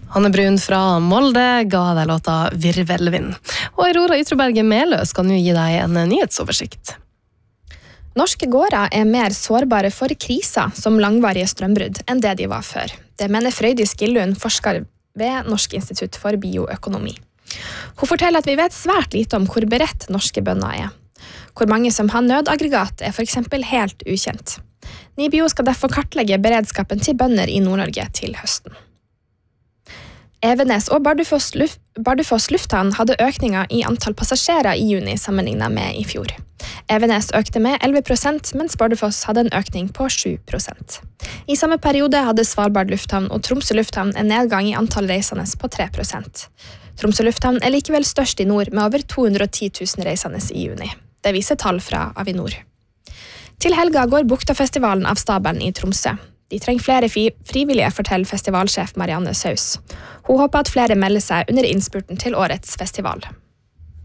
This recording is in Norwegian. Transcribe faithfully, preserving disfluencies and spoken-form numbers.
Hanne Brun fra Molde ga deg låta Virvelvind. Og Aurora Ytreberget Melø skal nå gi deg en nyhetsoversikt. Norske gårder er mer sårbare for kriser som langvarige strømbrudd enn det de var før. Det mener Frøydis Gillund, forsker ved Norsk institutt for bioøkonomi. Hun forteller at vi vet svært lite om hvor beredt norske bønder er. Hvor mange som har nødaggregat er for eksempel helt ukjent. Nibio skal derfor kartlegge beredskapen til bønder i Nord-Norge til høsten. Evenes og Bardufoss, luft, Bardufoss lufthavn hadde økninger i antall passasjerer i juni sammenlignet med i fjor. Evenes økte med elleve prosent, mens Bardufoss hadde en økning på sju prosent. I samme periode hadde Svalbard lufthavn og Tromsø lufthavn en nedgang i antall reisende på tre prosent. Tromsø lufthavn er likevel størst i nord med over to hundre og ti tusen reisende i juni. Det viser tall fra Avinor. Til helga går Buktafestivalen av stabelen i Tromsø. De trenger flere frivillige, forteller festivalsjef Marianne Saus. Hun håper at flere melder seg under innspurten til årets festival.